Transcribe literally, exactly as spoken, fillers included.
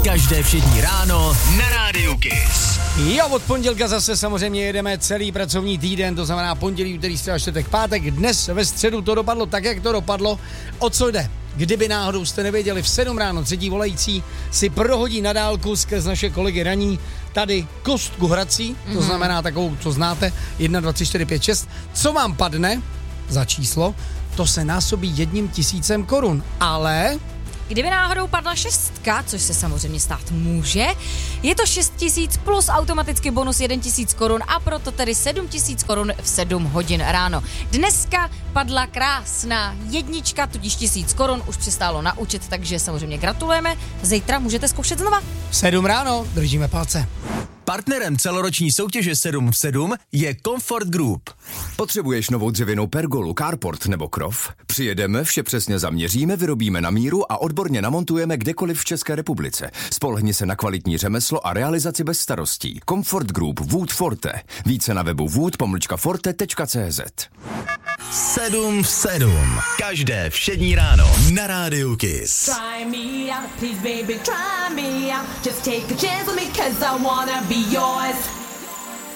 Každé všední ráno na Rádiu Kiss. Jo, od pondělka zase samozřejmě jedeme celý pracovní týden, to znamená pondělí, úterý, středa, čtvrtek, pátek. Dnes ve středu to dopadlo tak, jak to dopadlo. O co jde? Kdyby náhodou jste nevěděli, v sedm ráno třetí volající si prohodí na dálku skrz naše kolegy raní tady kostku hrací, mm-hmm. to znamená takovou, co znáte, jedna, dva, tři, čtyři, pět, šest. Co vám padne za číslo, to se násobí jedním tisícem korun, ale... Kdyby náhodou padla šestka, což se samozřejmě stát může, je to šest tisíc plus automaticky bonus jeden tisíc korun a proto tedy sedm tisíc korun v sedm hodin ráno. Dneska padla krásná jednička, tudíž tisíc korun, už přistálo na účet, takže samozřejmě gratulujeme. Zítra můžete zkoušet znova. V sedm ráno, držíme palce. Partnerem celoroční soutěže sedm v sedm je Comfort Group. Potřebuješ novou dřevěnou pergolu, carport nebo krov? Přijedeme, vše přesně zaměříme, vyrobíme na míru a odborně namontujeme kdekoliv v České republice. Spolehni se na kvalitní řemeslo a realizaci bez starostí. Comfort Group Wood Forte. Více na webu wood pomlčka forte tečka cé zet. sedm v sedm. Každé všední ráno na Rádiu Kiss. Try me out, please baby, try me out. Just take a chance with me cause I wanna be yours.